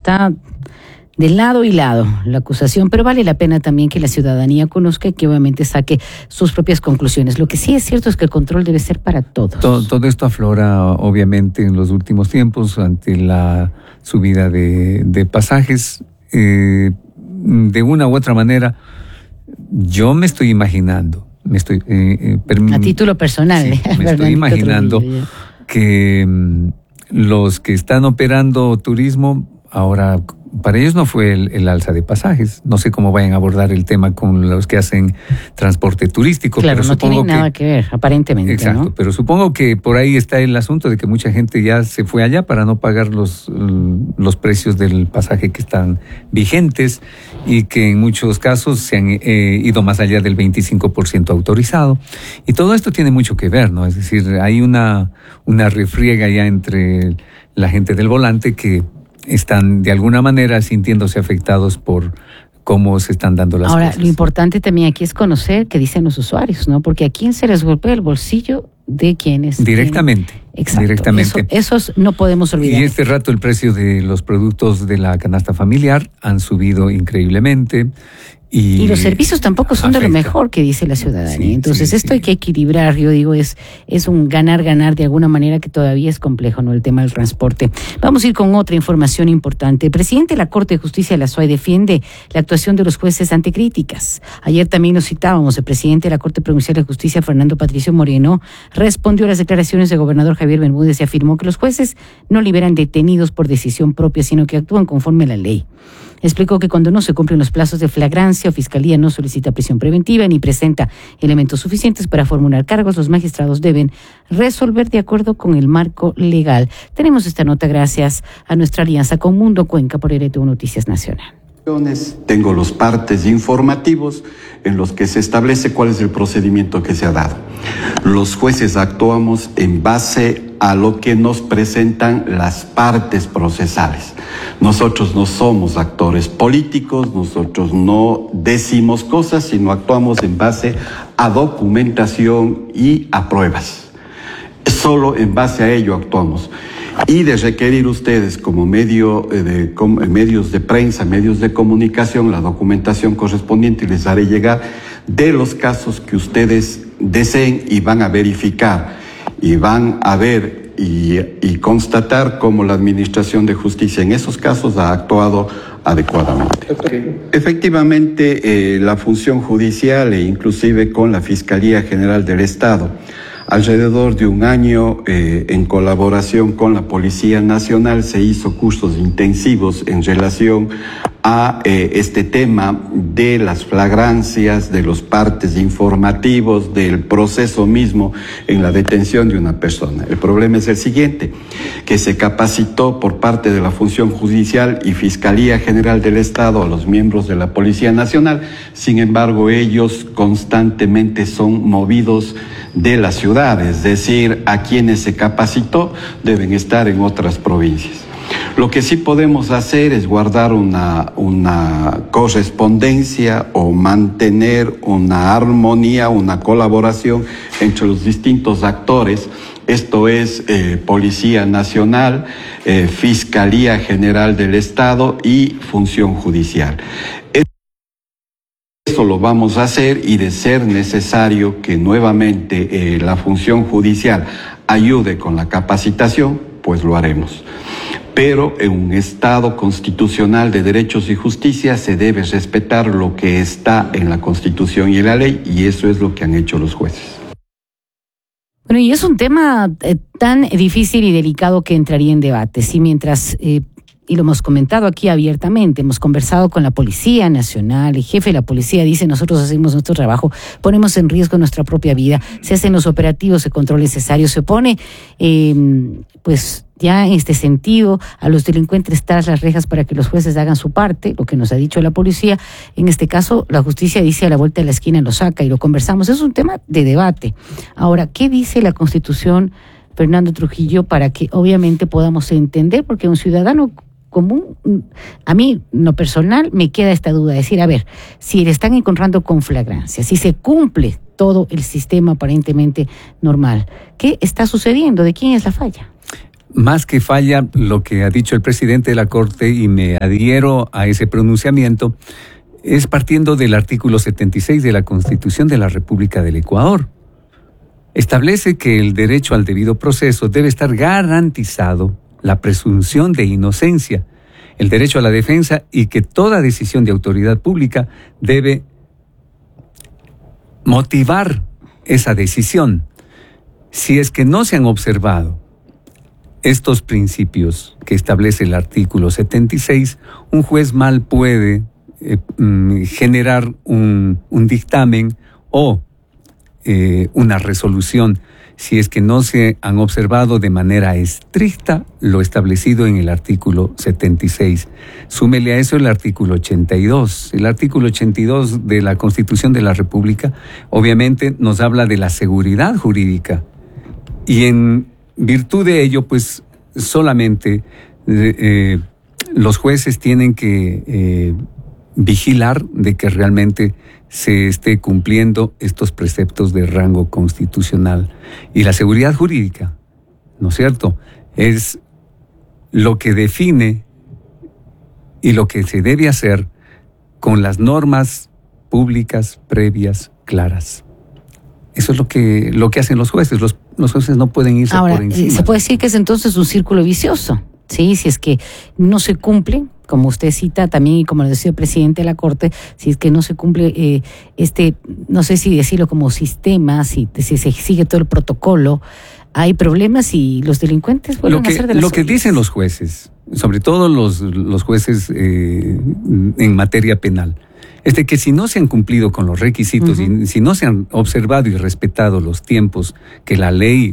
está de lado y lado la acusación, pero vale la pena también que la ciudadanía conozca y que obviamente saque sus propias conclusiones. Lo que sí es cierto es que el control debe ser para todos. Todo esto aflora obviamente en los últimos tiempos ante la subida de pasajes. De una u otra manera, yo me estoy imaginando, a título personal, sí, me estoy imaginando que los que están operando turismo ahora, para ellos no fue el alza de pasajes. No sé cómo vayan a abordar el tema con los que hacen transporte turístico. Claro, pero no tiene nada que ver, aparentemente. Exacto, ¿no? Pero supongo que por ahí está el asunto de que mucha gente ya se fue allá para no pagar los precios del pasaje que están vigentes y que en muchos casos se han ido más allá del 25% autorizado. Y todo esto tiene mucho que ver, ¿no? Es decir, hay una refriega ya entre la gente del volante que están de alguna manera sintiéndose afectados por cómo se están dando las cosas. Ahora, lo importante también aquí es conocer qué dicen los usuarios, ¿no? Porque a quién se les golpea el bolsillo de quienes directamente. Exacto. Directamente. Esos no podemos olvidar. Y este rato el precio de los productos de la canasta familiar han subido increíblemente. Y los servicios tampoco son de lo mejor que dice la ciudadanía. Sí, entonces, esto hay que equilibrar, yo digo, es un ganar-ganar de alguna manera que todavía es complejo, ¿no? El tema del transporte. Vamos a ir con otra información importante. El presidente de la Corte de Justicia de la SUAY defiende la actuación de los jueces ante críticas. Ayer también nos citábamos, el presidente de la Corte Provincial de Justicia, Fernando Patricio Moreno, respondió a las declaraciones del gobernador Javier Bermúdez y afirmó que los jueces no liberan detenidos por decisión propia, sino que actúan conforme a la ley. Explicó que cuando no se cumplen los plazos de flagrancia o Fiscalía no solicita prisión preventiva ni presenta elementos suficientes para formular cargos, los magistrados deben resolver de acuerdo con el marco legal. Tenemos esta nota gracias a nuestra alianza con Mundo Cuenca por RTV Noticias Nacional. Tengo los partes informativos en los que se establece cuál es el procedimiento que se ha dado. Los jueces actuamos en base a lo que nos presentan las partes procesales. Nosotros no somos actores políticos, nosotros no decimos cosas, sino actuamos en base a documentación y a pruebas. Solo en base a ello actuamos. Y de requerir ustedes como medios de prensa, medios de comunicación, la documentación correspondiente, les haré llegar de los casos que ustedes deseen y van a verificar y van a ver y constatar cómo la Administración de Justicia en esos casos ha actuado adecuadamente. Efectivamente, la función judicial e inclusive con la Fiscalía General del Estado, alrededor de un año, en colaboración con la Policía Nacional, se hizo cursos intensivos en relación a este tema de las flagrancias, de los partes informativos, del proceso mismo en la detención de una persona. El problema es el siguiente, que se capacitó por parte de la Función Judicial y Fiscalía General del Estado a los miembros de la Policía Nacional. Sin embargo, ellos constantemente son movidos de la ciudad, es decir, a quienes se capacitó deben estar en otras provincias. Lo que sí podemos hacer es guardar una correspondencia o mantener una armonía, una colaboración entre los distintos actores. Esto es Policía Nacional, Fiscalía General del Estado y Función Judicial. Eso lo vamos a hacer y de ser necesario que nuevamente la Función Judicial ayude con la capacitación, pues lo haremos. Pero en un Estado constitucional de derechos y justicia se debe respetar lo que está en la Constitución y en la ley, y eso es lo que han hecho los jueces. Bueno, y es un tema tan difícil y delicado que entraría en debate. Sí, mientras, y lo hemos comentado aquí abiertamente, hemos conversado con la Policía Nacional, el jefe de la policía dice, nosotros hacemos nuestro trabajo, ponemos en riesgo nuestra propia vida, se hacen los operativos de control necesarios, se pone, pues ya en este sentido, a los delincuentes tras las rejas para que los jueces hagan su parte, lo que nos ha dicho la policía. En este caso, la justicia dice a la vuelta de la esquina lo saca y lo conversamos. Es un tema de debate. Ahora, ¿qué dice la Constitución, Fernando Trujillo, para que obviamente podamos entender? Porque un ciudadano común, a mí, en lo personal, me queda esta duda, decir, a ver, si le están encontrando con flagrancia, si se cumple todo el sistema aparentemente normal, ¿qué está sucediendo? ¿De quién es la falla? más que falla lo que ha dicho el presidente de la Corte, y me adhiero a ese pronunciamiento, es partiendo del artículo 76 de la Constitución de la República del Ecuador. Establece que el derecho al debido proceso debe estar garantizado, la presunción de inocencia, el derecho a la defensa, y que toda decisión de autoridad pública debe motivar esa decisión. Si es que no se han observado estos principios que establece el artículo 76, un juez mal puede generar un dictamen o una resolución si es que no se han observado de manera estricta lo establecido en el artículo 76. Súmele a eso el artículo 82. El artículo 82 de la Constitución de la República obviamente nos habla de la seguridad jurídica, y en virtud de ello, pues solamente los jueces tienen que vigilar de que realmente se esté cumpliendo estos preceptos de rango constitucional. Y la seguridad jurídica, ¿no es cierto?, es lo que define y lo que se debe hacer con las normas públicas previas claras. Eso es lo que hacen los jueces. Los jueces no pueden irse por encima. Se puede decir que es entonces un círculo vicioso, ¿sí? Si es que no se cumple, como usted cita también, y como lo decía el presidente de la Corte, si es que no se cumple no sé si decirlo como sistema, si se sigue todo el protocolo, hay problemas y los delincuentes vuelven a hacer de las Lo que dicen los jueces, sobre todo los jueces en materia penal, es de que si no se han cumplido con los requisitos, y si no se han observado y respetado los tiempos que la ley,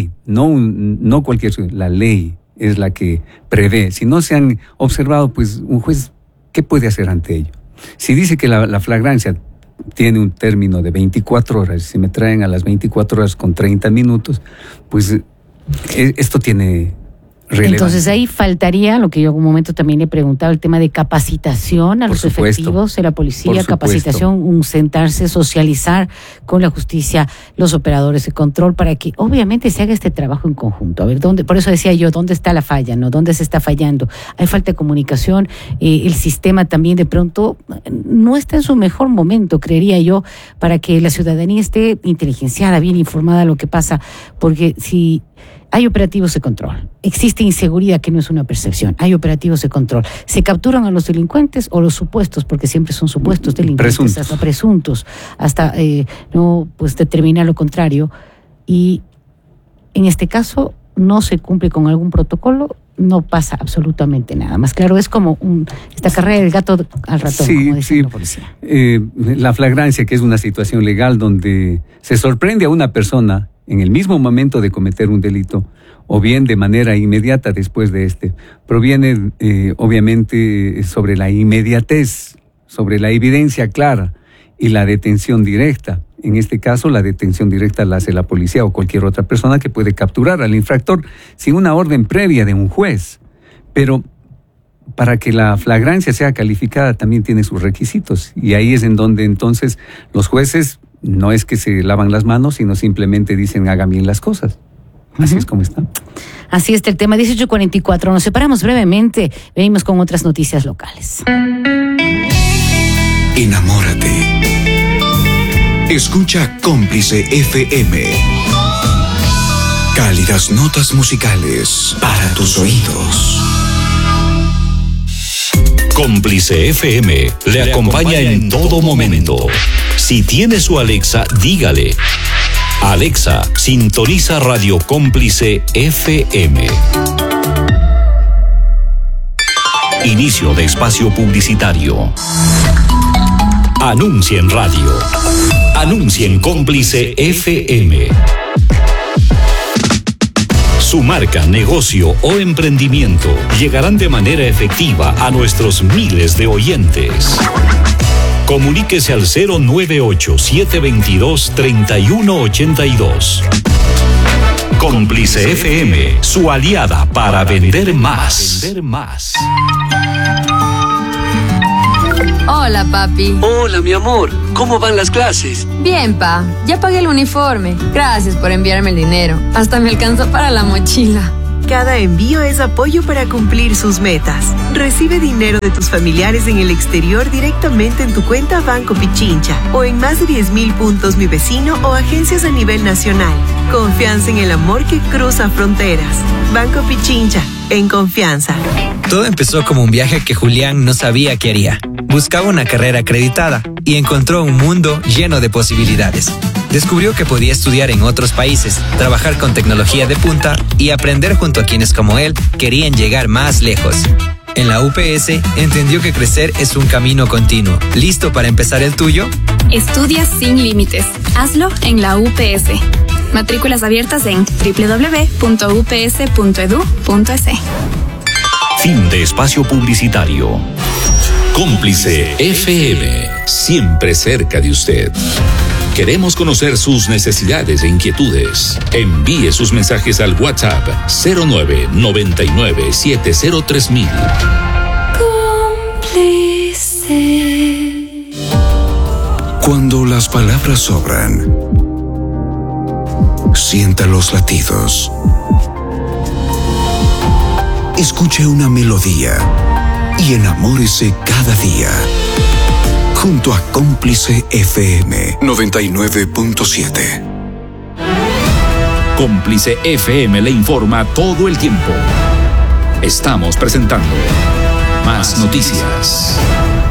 no cualquier, la ley es la que prevé. Si no se han observado, pues un juez, ¿qué puede hacer ante ello? Si dice que la flagrancia tiene un término de 24 horas, si me traen a las 24 horas con 30 minutos, pues esto tiene relevancia. Entonces ahí faltaría lo que yo en algún momento también le he preguntado, el tema de capacitación a los efectivos de la policía, capacitación, sentarse, socializar con la justicia, los operadores de control, para que obviamente se haga este trabajo en conjunto. A ver, por eso decía yo, ¿dónde está la falla? ¿No? ¿Dónde se está fallando? Hay falta de comunicación, el sistema también de pronto no está en su mejor momento, creería yo, para que la ciudadanía esté inteligenciada, bien informada de lo que pasa, porque si hay operativos de control, existe inseguridad, que no es una percepción, hay operativos de control, se capturan a los delincuentes o los supuestos, porque siempre son supuestos delincuentes, hasta presuntos, hasta no pues determinar lo contrario, y en este caso no se cumple con algún protocolo, no pasa absolutamente nada más. Claro, es como esta carrera del gato al ratón, como decía la policía. La flagrancia, que es una situación legal donde se sorprende a una persona en el mismo momento de cometer un delito, o bien de manera inmediata después de proviene obviamente sobre la inmediatez, sobre la evidencia clara y la detención directa. En este caso, la detención directa la hace la policía o cualquier otra persona que puede capturar al infractor sin una orden previa de un juez. Pero para que la flagrancia sea calificada también tiene sus requisitos, y ahí es en donde entonces los jueces no es que se lavan las manos, sino simplemente dicen hagan bien las cosas. Así es como está. Así está el tema. 18:44. Nos separamos brevemente. Venimos con otras noticias locales. Enamórate. Escucha Cómplice FM. Cálidas notas musicales para tus oídos. Cómplice FM le acompaña en todo momento. Si tiene su Alexa, dígale: Alexa, sintoniza Radio Cómplice FM. Inicio de espacio publicitario. Anuncia en radio. Anuncia en Cómplice FM. Su marca, negocio o emprendimiento llegarán de manera efectiva a nuestros miles de oyentes. Comuníquese al 098-722-3182. Cómplice FM, su aliada para vender más. Hola, papi. Hola, mi amor. ¿Cómo van las clases? Bien, pa. Ya pagué el uniforme. Gracias por enviarme el dinero. Hasta me alcanzó para la mochila. Cada envío es apoyo para cumplir sus metas. Recibe dinero de tus familiares en el exterior directamente en tu cuenta Banco Pichincha o en más de 10.000 puntos Mi Vecino o agencias a nivel nacional. Confianza en el amor que cruza fronteras. Banco Pichincha, en confianza. Todo empezó como un viaje que Julián no sabía qué haría. Buscaba una carrera acreditada y encontró un mundo lleno de posibilidades. Descubrió que podía estudiar en otros países, trabajar con tecnología de punta y aprender junto a quienes como él querían llegar más lejos. En la UPS entendió que crecer es un camino continuo. ¿Listo para empezar el tuyo? Estudia sin límites. Hazlo en la UPS. Matrículas abiertas en www.ups.edu.es. Fin de espacio publicitario. Cómplice FM, siempre cerca de usted. Queremos conocer sus necesidades e inquietudes. Envíe sus mensajes al WhatsApp 0999703000. Cómplice. Cuando las palabras sobran, sienta los latidos. Escuche una melodía y enamórese cada día. Junto a Cómplice FM 99.7. Cómplice FM le informa todo el tiempo. Estamos presentando Más Noticias.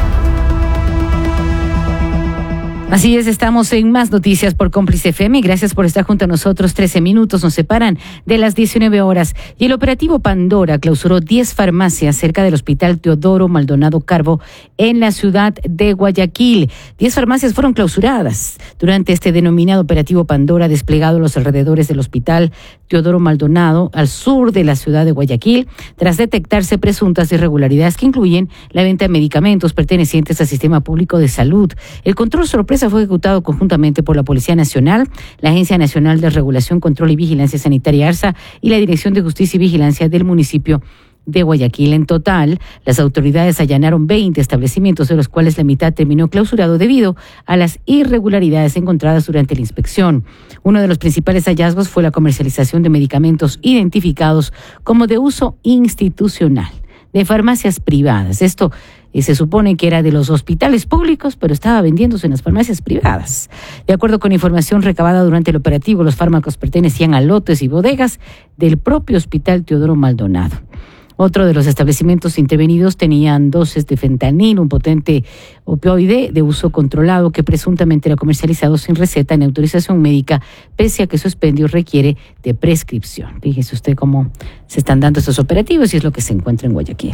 Así es, estamos en Más Noticias por Cómplice FM. Gracias por estar junto a nosotros. 13 minutos nos separan de las 19 horas. Y el operativo Pandora clausuró 10 farmacias cerca del Hospital Teodoro Maldonado Carbo en la ciudad de Guayaquil. 10 farmacias fueron clausuradas durante este denominado operativo Pandora desplegado a los alrededores del Hospital Teodoro Maldonado al sur de la ciudad de Guayaquil tras detectarse presuntas irregularidades que incluyen la venta de medicamentos pertenecientes al sistema público de salud. El control sorpresa fue ejecutado conjuntamente por la Policía Nacional, la Agencia Nacional de Regulación, Control y Vigilancia Sanitaria ARSA y la Dirección de Justicia y Vigilancia del municipio de Guayaquil. En total, las autoridades allanaron 20 establecimientos, de los cuales la mitad terminó clausurado debido a las irregularidades encontradas durante la inspección. Uno de los principales hallazgos fue la comercialización de medicamentos identificados como de uso institucional de farmacias privadas. Esto se supone que era de los hospitales públicos, pero estaba vendiéndose en las farmacias privadas. De acuerdo con información recabada durante el operativo, los fármacos pertenecían a lotes y bodegas del propio Hospital Teodoro Maldonado. Otro de los establecimientos intervenidos tenían dosis de fentanilo, un potente opioide de uso controlado que presuntamente era comercializado sin receta ni autorización médica, pese a que su expendio requiere de prescripción. Fíjese usted cómo se están dando estos operativos y es lo que se encuentra en Guayaquil.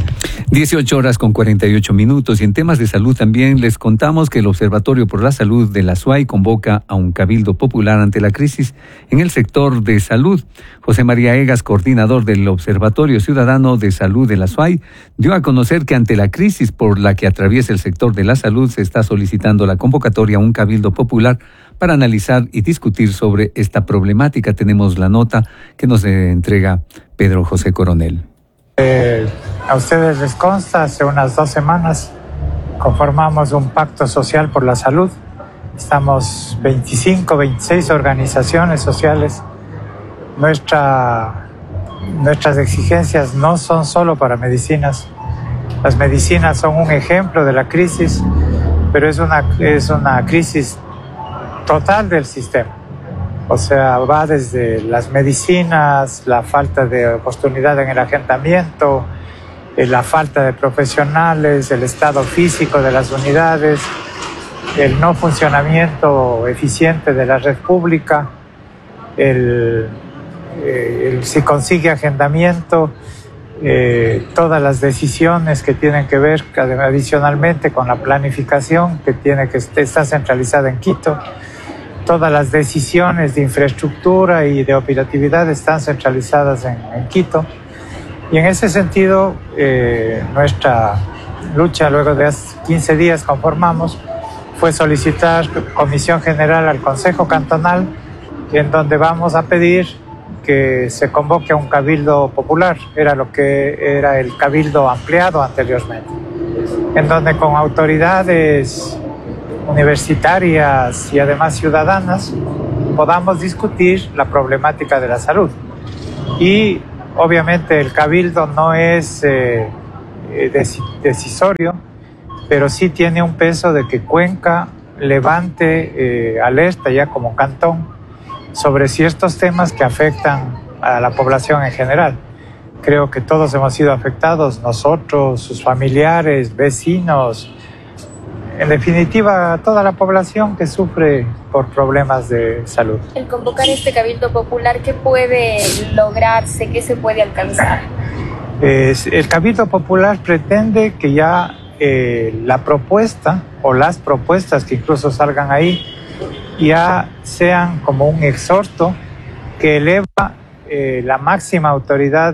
18:48. Y en temas de salud también les contamos que el Observatorio por la Salud de la SUAY convoca a un cabildo popular ante la crisis en el sector de salud. José María Egas, coordinador del Observatorio Ciudadano de Salud de la SUAY, dio a conocer que ante la crisis por la que atraviesa el sector de la salud se está solicitando la convocatoria a un cabildo popular para analizar y discutir sobre esta problemática. Tenemos la nota que nos entrega Pedro José Coronel. A ustedes les consta, hace unas 2 semanas conformamos un pacto social por la salud. Estamos 26 organizaciones sociales. Nuestras exigencias no son solo para medicinas. Las medicinas son un ejemplo de la crisis, pero es una crisis total del sistema. O sea, va desde las medicinas, la falta de oportunidad en el agendamiento, la falta de profesionales, el estado físico de las unidades, el no funcionamiento eficiente de la red pública, si consigue agendamiento, todas las decisiones que tienen que ver adicionalmente con la planificación que está centralizada en Quito. Todas las decisiones de infraestructura y de operatividad están centralizadas en Quito. Y en ese sentido, nuestra lucha, luego de 15 días conformamos, fue solicitar comisión general al Consejo Cantonal, en donde vamos a pedir que se convoque a un cabildo popular. Era lo que era el cabildo ampliado anteriormente, en donde con autoridades universitarias y además ciudadanas podamos discutir la problemática de la salud y Obviamente el cabildo no es decisorio, pero sí tiene un peso de que Cuenca levante alerta ya como cantón sobre ciertos temas que afectan a la población en general. Creo que todos hemos sido afectados, nosotros, sus familiares, vecinos, en definitiva toda la población que sufre por problemas de salud. El convocar este cabildo popular, ¿qué puede lograrse? ¿Qué se puede alcanzar? El cabildo popular pretende que ya la propuesta o las propuestas que incluso salgan ahí ya sean como un exhorto que eleva la máxima autoridad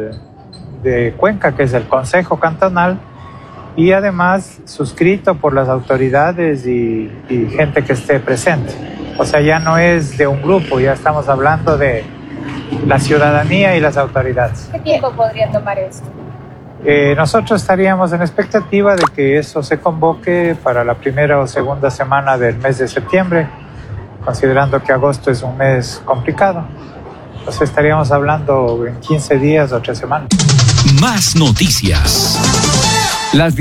de Cuenca, que es el Consejo Cantonal, y además suscrito por las autoridades y gente que esté presente. O sea, ya no es de un grupo, ya estamos hablando de la ciudadanía y las autoridades. ¿Qué tiempo podría tomar esto? Nosotros estaríamos en expectativa de que eso se convoque para la primera o segunda semana del mes de septiembre, considerando que agosto es un mes complicado. Entonces estaríamos hablando en 15 días o 3 semanas. Más noticias. Las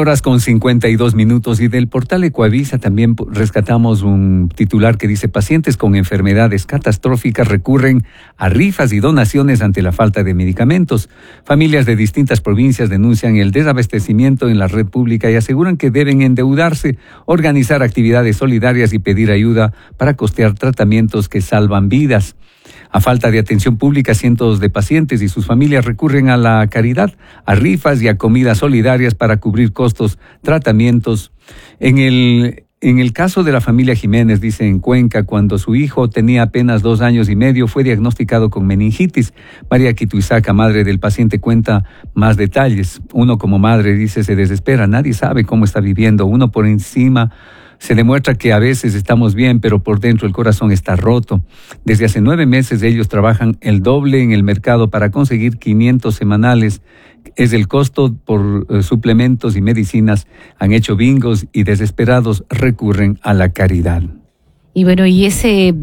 18:52 y del portal Ecoavisa también rescatamos un titular que dice: pacientes con enfermedades catastróficas recurren a rifas y donaciones ante la falta de medicamentos. Familias de distintas provincias denuncian el desabastecimiento en la red pública y aseguran que deben endeudarse, organizar actividades solidarias y pedir ayuda para costear tratamientos que salvan vidas. A falta de atención pública, cientos de pacientes y sus familias recurren a la caridad, a rifas y a comidas solidarias para cubrir costos, tratamientos. En el caso de la familia Jiménez, dice en Cuenca, cuando su hijo tenía apenas 2 años y medio, fue diagnosticado con meningitis. María Quituizaca, madre del paciente, cuenta más detalles. Uno como madre, dice, se desespera, nadie sabe cómo está viviendo. Uno por encima se demuestra que a veces estamos bien, pero por dentro el corazón está roto. Desde hace 9 meses ellos trabajan el doble en el mercado para conseguir 500 semanales. Es el costo por suplementos y medicinas. Han hecho bingos y desesperados recurren a la caridad. Y bueno, y ese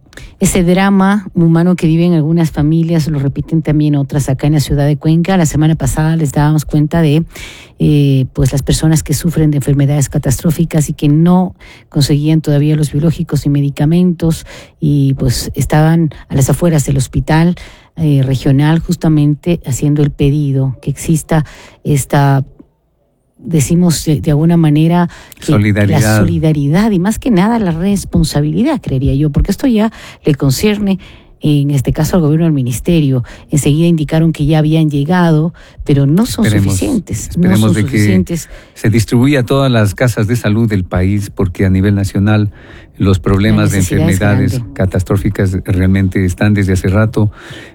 drama humano que viven algunas familias lo repiten también otras acá en la ciudad de Cuenca. La semana pasada les dábamos cuenta de pues las personas que sufren de enfermedades catastróficas y que no conseguían todavía los biológicos y medicamentos y pues estaban a las afueras del hospital regional justamente haciendo el pedido que exista esta, decimos de alguna manera, solidaridad. La solidaridad y más que nada la responsabilidad, creería yo, porque esto ya le concierne en este caso al gobierno, al ministerio. Enseguida indicaron que ya habían llegado, pero no son suficientes. Esperemos no son de suficientes. Que se distribuya a todas las casas de salud del país, porque a nivel nacional los problemas de enfermedades catastróficas realmente están desde hace rato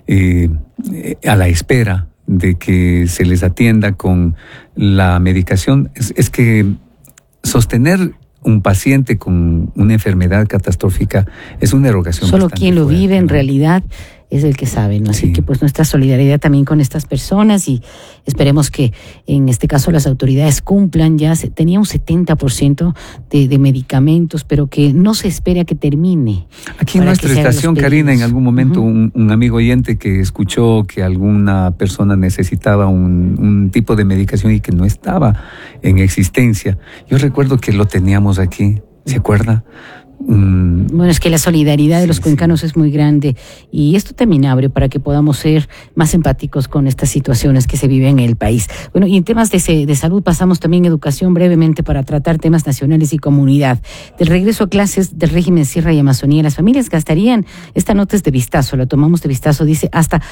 a la espera de que se les atienda con la medicación. Es que sostener un paciente con una enfermedad catastrófica es una erogación. Solo quien lo vive en realidad es el que sabe, ¿no? Así que pues nuestra solidaridad también con estas personas y esperemos que en este caso las autoridades cumplan. Ya tenía un 70% de medicamentos, pero que no se espere a que termine. Aquí en nuestra estación, Karina, en algún momento un amigo oyente que escuchó que alguna persona necesitaba un tipo de medicación y que no estaba en existencia. Yo recuerdo que lo teníamos aquí, ¿se acuerda? Bueno, es que la solidaridad de los cuencanos es muy grande y esto también abre para que podamos ser más empáticos con estas situaciones que se viven en el país. Bueno, y en temas de salud pasamos también a educación brevemente para tratar temas nacionales y comunidad. Del regreso a clases del régimen Sierra y Amazonía, las familias gastarían, esta nota es de vistazo, la tomamos de vistazo, dice hasta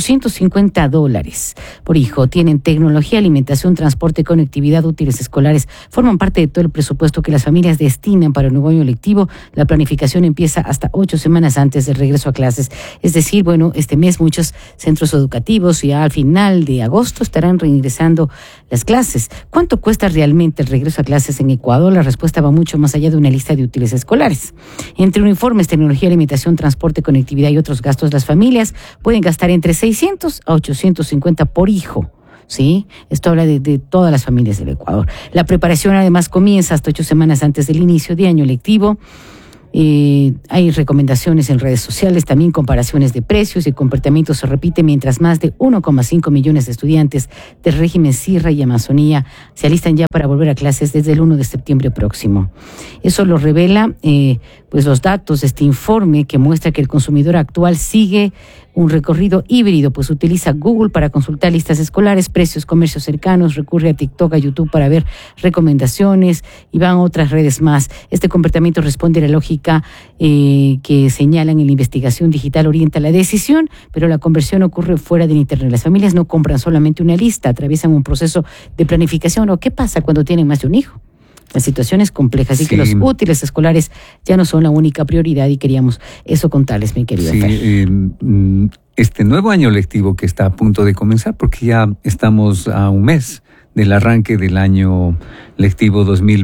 $850 por hijo. Tienen tecnología, alimentación, transporte, conectividad, útiles escolares, forman parte de todo el presupuesto que las familias destinan para el nuevo año lectivo. La planificación empieza hasta 8 semanas antes del regreso a clases. Es decir, bueno, este mes muchos centros educativos ya al final de agosto estarán reingresando las clases. ¿Cuánto cuesta realmente el regreso a clases en Ecuador? La respuesta va mucho más allá de una lista de útiles escolares. Entre uniformes, tecnología, alimentación, transporte, conectividad y otros gastos, las familias pueden gastar entre 600 a 850 por hijo. Sí, esto habla de todas las familias del Ecuador. La preparación además comienza hasta 8 semanas antes del inicio de año lectivo. Hay recomendaciones en redes sociales, también comparaciones de precios y comportamientos se repite mientras más de 1,5 millones de estudiantes del régimen Sierra y Amazonía se alistan ya para volver a clases desde el 1 de septiembre próximo. Eso lo revela pues los datos de este informe que muestra que el consumidor actual sigue un recorrido híbrido, pues utiliza Google para consultar listas escolares, precios, comercios cercanos, recurre a TikTok, a YouTube para ver recomendaciones y van a otras redes más. Este comportamiento responde a la lógica que señalan en la investigación digital orienta la decisión, pero la conversión ocurre fuera del Internet. Las familias no compran solamente una lista, atraviesan un proceso de planificación. ¿O qué pasa cuando tienen más de un hijo? La situación es compleja, así que los útiles escolares ya no son la única prioridad y queríamos eso contarles, mi querido Fer. Este nuevo año lectivo que está a punto de comenzar, porque ya estamos a un mes del arranque del año lectivo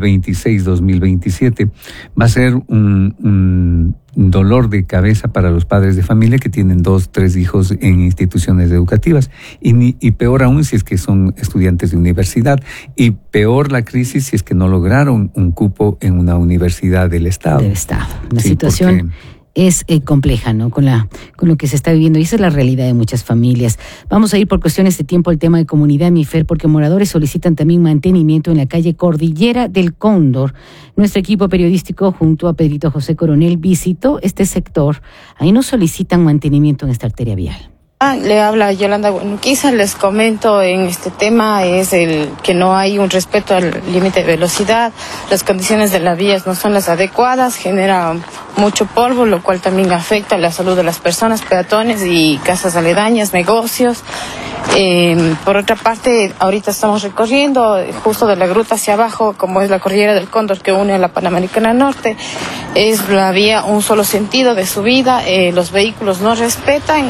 2026-2027, va a ser un dolor de cabeza para los padres de familia que tienen 2, 3 hijos en instituciones educativas y peor aún si es que son estudiantes de universidad y peor la crisis si es que no lograron un cupo en una universidad del Estado. La situación es compleja, ¿no? Con lo que se está viviendo, y esa es la realidad de muchas familias. Vamos a ir por cuestiones de tiempo al tema de comunidad, mi Fer, porque moradores solicitan también mantenimiento en la calle Cordillera del Cóndor. Nuestro equipo periodístico, junto a Pedrito José Coronel, visitó este sector. Ahí nos solicitan mantenimiento en esta arteria vial. Le habla Yolanda Guanuquiza. Les comento en este tema es el que no hay un respeto al límite de velocidad, las condiciones de las vías no son las adecuadas, genera mucho polvo, lo cual también afecta la salud de las personas, peatones y casas aledañas, negocios. Por otra parte, ahorita estamos recorriendo justo de la gruta hacia abajo, como es la Cordillera del Cóndor que une a la Panamericana Norte. Es la vía un solo sentido de subida, los vehículos no respetan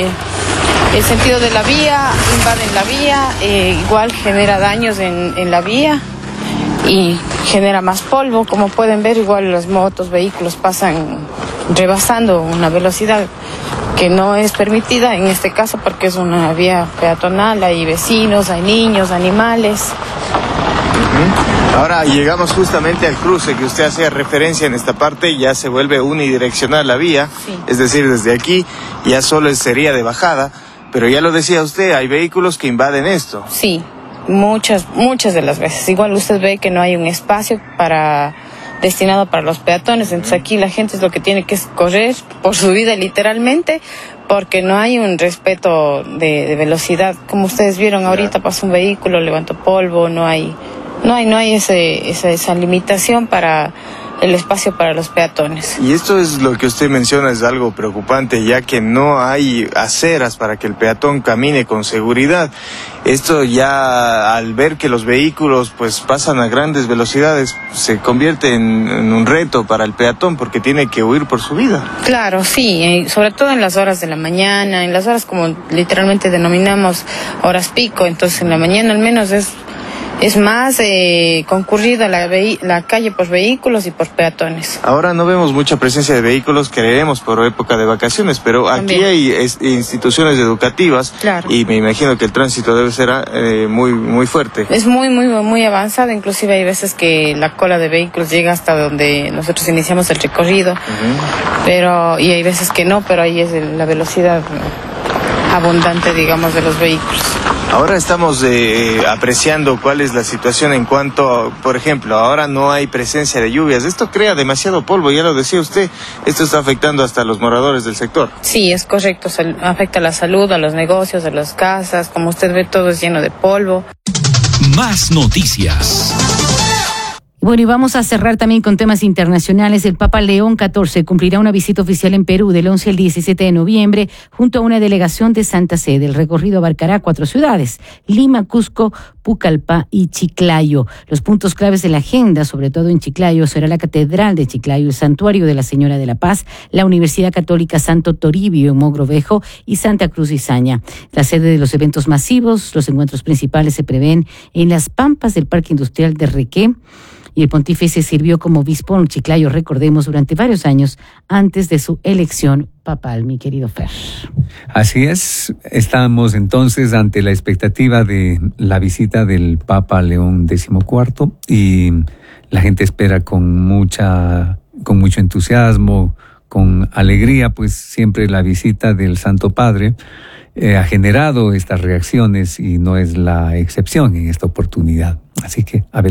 el sentido de la vía, invaden la vía, igual genera daños en la vía y genera más polvo. Como pueden ver, igual los motos, vehículos pasan rebasando una velocidad que no es permitida en este caso porque es una vía peatonal, hay vecinos, hay niños, animales. Ahora llegamos justamente al cruce que usted hacía referencia en esta parte, ya se vuelve unidireccional la vía, es decir, desde aquí ya solo sería de bajada, pero ya lo decía usted, hay vehículos que invaden esto. Sí, muchas de las veces. Igual usted ve que no hay un espacio destinado para los peatones, entonces aquí la gente es lo que tiene que correr por su vida literalmente, porque no hay un respeto de velocidad. Como ustedes vieron ahorita, pasó un vehículo, levantó polvo, no hay esa limitación para el espacio para los peatones. Y esto es lo que usted menciona, es algo preocupante, ya que no hay aceras para que el peatón camine con seguridad. Esto ya, al ver que los vehículos pues pasan a grandes velocidades, se convierte en un reto para el peatón porque tiene que huir por su vida. Claro, sí, sobre todo en las horas de la mañana, en las horas como literalmente denominamos horas pico, entonces en la mañana al menos es más concurrida la calle por vehículos y por peatones. Muy no vemos mucha presencia de vehículos, creeremos por época de vacaciones, pero también aquí hay instituciones educativas, claro, y me imagino que el tránsito debe ser muy fuerte. Es muy avanzado, inclusive hay veces que la cola de vehículos llega hasta donde nosotros iniciamos el recorrido, y hay veces que no, pero ahí es la velocidad abundante, digamos, de los vehículos. Ahora estamos apreciando cuál es la situación en cuanto, por ejemplo, ahora no hay presencia de lluvias. Esto crea demasiado polvo, ya lo decía usted, esto está afectando hasta a los moradores del sector. Sí, es correcto, afecta a la salud, a los negocios, a las casas, como usted ve todo es lleno de polvo. Más noticias. Bueno, y vamos a cerrar también con temas internacionales. El Papa León XIV cumplirá una visita oficial en Perú del 11 al 17 de noviembre junto a una delegación de Santa Sede. El recorrido abarcará 4 ciudades: Lima, Cusco, Pucallpa y Chiclayo. Los puntos claves de la agenda, sobre todo en Chiclayo, será la Catedral de Chiclayo, el Santuario de la Señora de la Paz, la Universidad Católica Santo Toribio en Mogrovejo y Santa Cruz Izaña. La sede de los eventos masivos, los encuentros principales se prevén en las pampas del Parque Industrial de Requé. Y el pontífice sirvió como obispo en Chiclayo, recordemos, durante varios años antes de su elección papal, mi querido Fer. Así es, estamos entonces ante la expectativa de la visita del Papa León XIV y la gente espera con mucha con mucho entusiasmo, con alegría, pues siempre la visita del Santo Padre ha generado estas reacciones y no es la excepción en esta oportunidad. Así que, a ver.